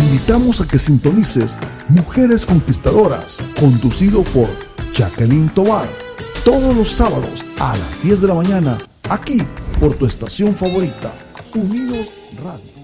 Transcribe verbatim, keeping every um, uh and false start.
invitamos a que sintonices Mujeres Conquistadoras, conducido por Jacqueline Tovar, todos los sábados a las diez de la mañana, aquí por tu estación favorita, Unidos Radio.